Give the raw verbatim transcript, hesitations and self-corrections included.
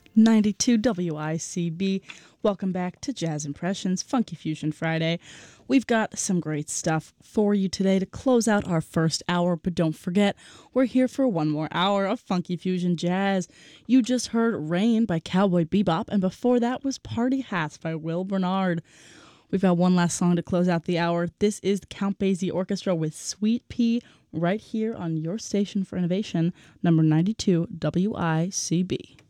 ninety-two W I C B. Welcome back to Jazz Impressions Funky Fusion Friday. We've got some great stuff for you today to close out our first hour, but don't forget, we're here for one more hour of Funky Fusion Jazz. You just heard Rain by Cowboy Bebop, and before that was Party Hats by Will Bernard. We've got one last song to close out the hour. This is the Count Basie Orchestra with Sweet Pea right here on your station for innovation, number ninety-two W I C B.